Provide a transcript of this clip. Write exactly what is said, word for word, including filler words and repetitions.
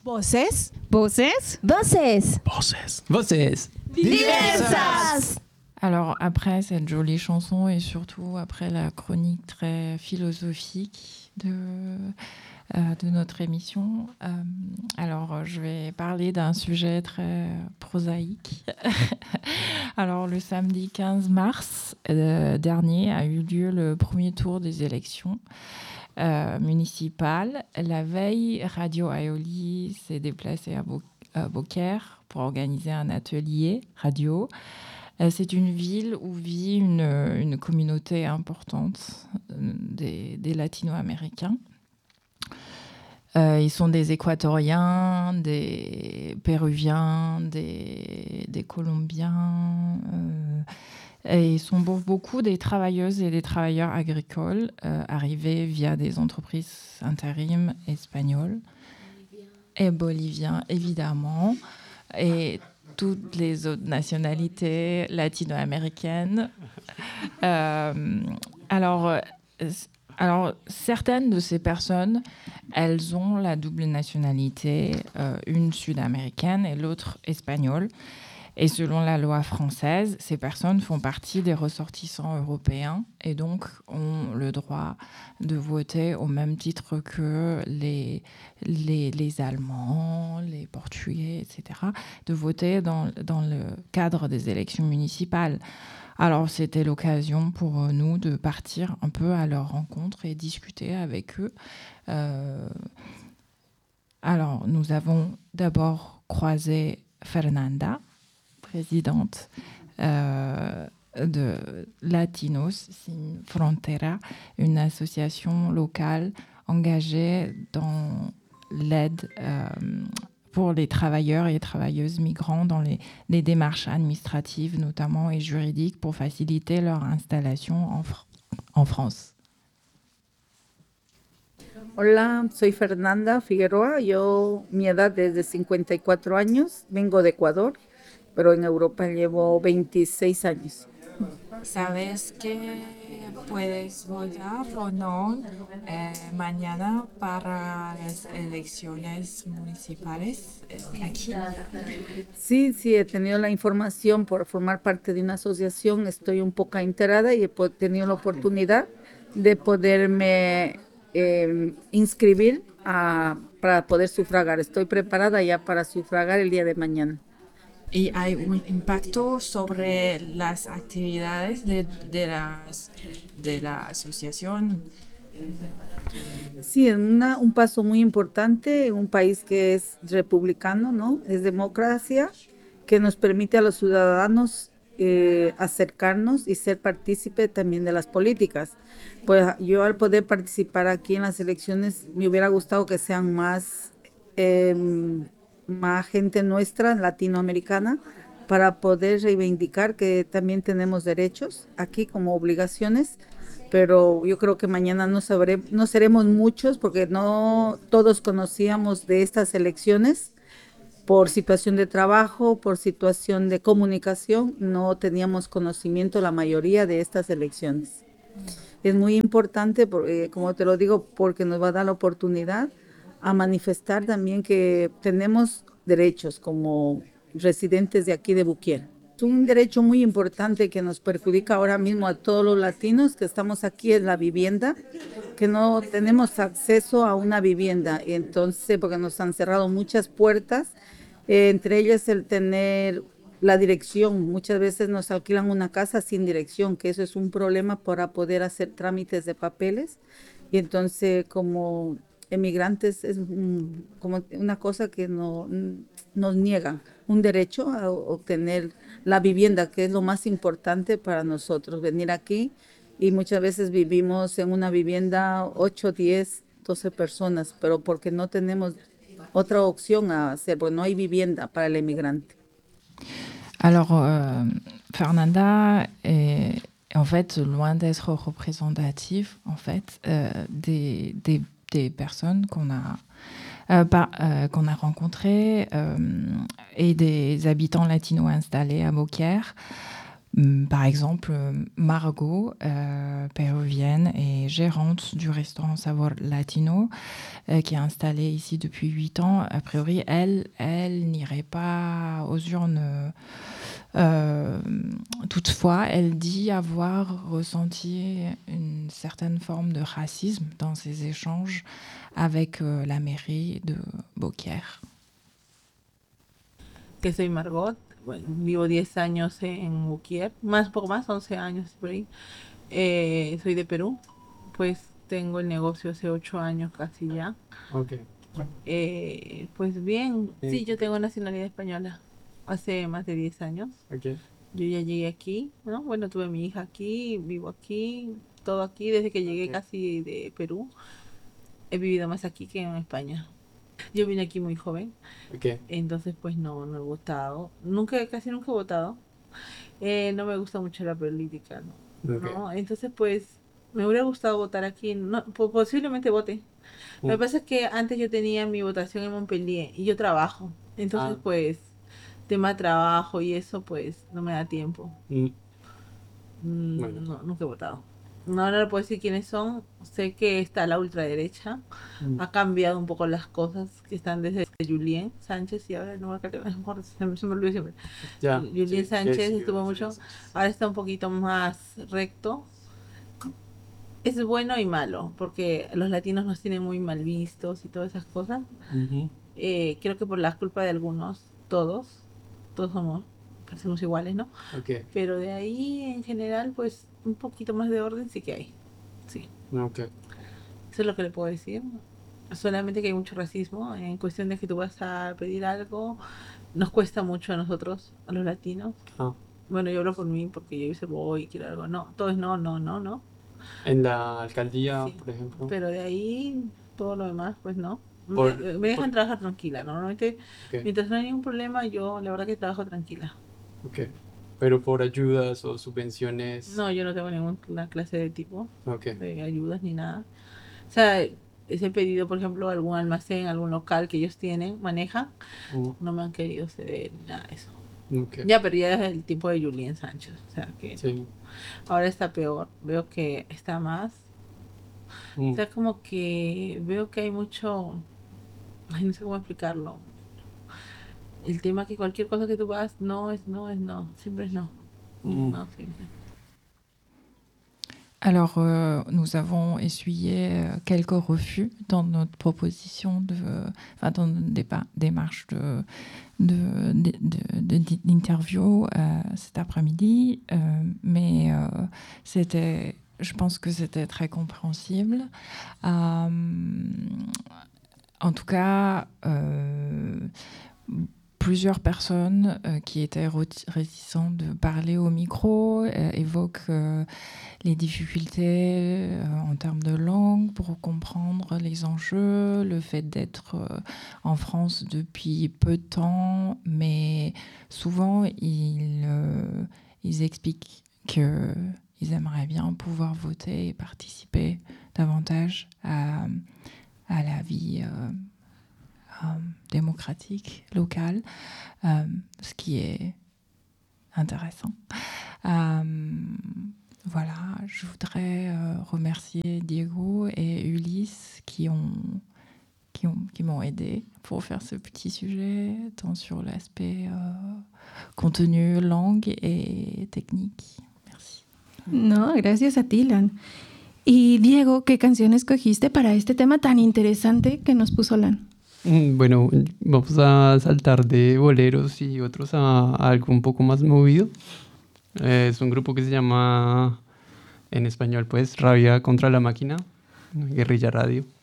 Voces. Voces. Voces. Voces. Voces. Diversas. Alors après cette jolie chanson et surtout après la chronique très philosophique de, euh, de notre émission, euh, alors je vais parler d'un sujet très prosaïque. Alors le samedi quinze mars euh, dernier a eu lieu le premier tour des élections euh, municipales. La veille, Radio Aeoli s'est déplacée à, Beau- à Beaucaire pour organiser un atelier radio. C'est une ville où vit une, une communauté importante des, des latino-américains. Euh, ils sont des équatoriens, des péruviens, des, des colombiens. Euh, et ils sont pour beaucoup des travailleuses et des travailleurs agricoles euh, arrivés via des entreprises intérim espagnoles. Bolivien. Et boliviens, évidemment. Et toutes les autres nationalités latino-américaines. Euh, alors, alors, certaines de ces personnes, elles ont la double nationalité, euh, une sud-américaine et l'autre espagnole. Et selon la loi française, ces personnes font partie des ressortissants européens et donc ont le droit de voter au même titre que les, les, les Allemands, les Portugais, et cetera, de voter dans, dans le cadre des élections municipales. Alors, c'était l'occasion pour nous de partir un peu à leur rencontre et discuter avec eux. Euh, alors, nous avons d'abord croisé Fernanda, présidente euh, de Latinos Sin Frontera, une association locale engagée dans l'aide euh, pour les travailleurs et travailleuses migrants dans les, les démarches administratives notamment et juridiques pour faciliter leur installation en, Fr- en France. Hola, soy Fernanda Figueroa. Yo, mi edad es de cincuenta y cuatro años, vengo de Ecuador, pero en Europa llevo veintiséis años. ¿Sabes que puedes votar o no eh, mañana para las elecciones municipales eh, aquí? Sí, sí, he tenido la información por formar parte de una asociación, estoy un poco enterada y he po- tenido la oportunidad de poderme eh, inscribir a- para poder sufragar. Estoy preparada ya para sufragar el día de mañana. ¿Y hay un impacto sobre las actividades de, de, las, de la asociación? Sí, es una, un paso muy importante en un país que es republicano, ¿no? Es democracia, que nos permite a los ciudadanos eh, acercarnos y ser partícipe también de las políticas. Pues yo al poder participar aquí en las elecciones me hubiera gustado que sean más, eh, más gente nuestra, latinoamericana, para poder reivindicar que también tenemos derechos aquí como obligaciones, pero yo creo que mañana no sabré, no seremos muchos porque no todos conocíamos de estas elecciones por situación de trabajo, por situación de comunicación, no teníamos conocimiento la mayoría de estas elecciones. Es muy importante, porque, como te lo digo, porque nos va a dar la oportunidad a manifestar también que tenemos derechos como residentes de aquí de Beaucaire. Es un derecho muy importante que nos perjudica ahora mismo a todos los latinos que estamos aquí en la vivienda, que no tenemos acceso a una vivienda, y entonces porque nos han cerrado muchas puertas, eh, entre ellas el tener la dirección. Muchas veces nos alquilan una casa sin dirección, que eso es un problema para poder hacer trámites de papeles, y entonces como emigrantes es un, como una cosa que no, nos niega un derecho a obtener la vivienda, que es lo más importante para nosotros, venir aquí, y muchas veces vivimos en una vivienda ocho, diez, doce personas, pero porque no tenemos otra opción a hacer, porque no hay vivienda para el emigrante. Alors, euh, Fernanda est en fait loin d'être représentative en fait euh, des, des, des personnes qu'on a euh, par, euh, qu'on a rencontrées euh, et des habitants latinos installés à Beaucaire. Par exemple, Margot, euh, péruvienne et gérante du restaurant Sabor Latino, euh, qui est installée ici depuis huit ans, a priori, elle, elle n'irait pas aux urnes. Euh, toutefois, elle dit avoir ressenti une certaine forme de racisme dans ses échanges avec euh, la mairie de Beaucaire. Que soy Margot, bueno, vivo diez años en Beaucaire, más poco más, once años por ahí. Eh, soy de Perú, pues tengo el negocio hace ocho años casi ya. Okay. Eh, pues bien, sí, yo tengo nacionalidad española hace más de diez años. Okay. Yo ya llegué aquí, ¿no? Bueno, tuve mi hija aquí, vivo aquí, todo aquí, desde que llegué Okay. casi de Perú. He vivido más aquí que en España. Yo vine aquí muy joven, Okay. entonces pues no, no he votado. Nunca, casi nunca he votado. Eh, no me gusta mucho la política, ¿no? Okay. ¿no? Entonces pues me hubiera gustado votar aquí. No, po- posiblemente vote. Lo que Mm. pasa es que antes yo tenía mi votación en Montpellier y yo trabajo. Entonces Ah. pues tema trabajo y eso pues no me da tiempo. Mm. Mm, Bueno. No, nunca he votado. No, no le puedo decir quiénes son. Sé que está la ultraderecha. Mm. Ha cambiado un poco las cosas que están desde Julien Sánchez y ahora no me acuerdo, mejor se me, se me olvidó siempre. Ya. Julien Sí, Sánchez sí, sí, estuvo sí, mucho. sí, sí. Ahora está un poquito más recto. Es bueno y malo, porque los latinos nos tienen muy mal vistos y todas esas cosas. Ujú. Eh, creo que por la culpa de algunos, todos, todos somos, parecemos iguales, ¿no? Okay. Pero de ahí en general, pues un poquito más de orden sí que hay. Sí, Okay. eso es lo que le puedo decir. Solamente que hay mucho racismo en cuestión de que tú vas a pedir algo. Nos cuesta mucho a nosotros, a los latinos. Ah. Bueno, yo hablo por mí porque yo dice voy, quiero algo. No, todo es no, no, no, no. En la alcaldía, Sí. por ejemplo. Pero de ahí, todo lo demás, pues no. Por- me, me dejan por- trabajar tranquila. Normalmente, Okay. mientras no hay ningún problema, yo la verdad que trabajo tranquila. Okay. Pero por ayudas o subvenciones. No, yo no tengo ninguna clase de tipo Okay. de ayudas ni nada. O sea, ese pedido, por ejemplo, algún almacén, algún local que ellos tienen, manejan, Mm. no me han querido ceder ni nada de eso. Okay. Ya, pero ya es el tiempo de Julien Sánchez. O sea, que Sí. ahora está peor. Veo que está más. Mm. O sea, como que veo que hay mucho. Ay, no sé cómo explicarlo. El tema que cualquier cosa que tú vas, no es no, es no. Siempre es no. Mm. No, siempre. Alors, euh, nous avons essuyé euh, quelques refus dans notre proposition, de, enfin, dans notre dépa- démarche de, de, de- de- de- d'interview euh, cet après-midi, euh, mais euh, c'était, je pense que c'était très compréhensible. Euh, en tout cas, euh, plusieurs personnes euh, qui étaient roti- réticentes de parler au micro euh, évoquent euh, les difficultés euh, en termes de langue pour comprendre les enjeux, le fait d'être euh, en France depuis peu de temps, mais souvent ils, euh, ils expliquent qu'ils aimeraient bien pouvoir voter et participer davantage à, à la vie euh, euh, démocratique locale, euh, ce qui est intéressant. Euh, voilà, je voudrais euh, remercier Diego et Ulysse qui ont, qui ont, qui m'ont aidé pour faire ce petit sujet, tant sur l'aspect euh, contenu, langue et technique. Merci. No, gracias a ti, Lan. Y Diego, ¿qué canción escogiste para este tema tan interesante que nos puso Lan? Mm, Bueno, vamos a saltar de boleros y otros a, a algo un poco más movido. Eh, es un grupo que se llama, en español, pues, Rabia contra la Máquina, Guerrilla Radio.